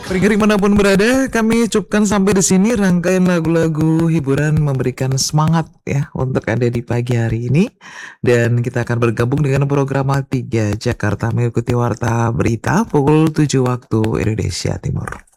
Pendengar dimanapun berada, kami cukupkan sampai di sini rangkaian lagu-lagu hiburan memberikan semangat ya untuk Anda di pagi hari ini. Dan kita akan bergabung dengan program 3 Jakarta mengikuti Warta Berita pukul 7 waktu Indonesia Timur.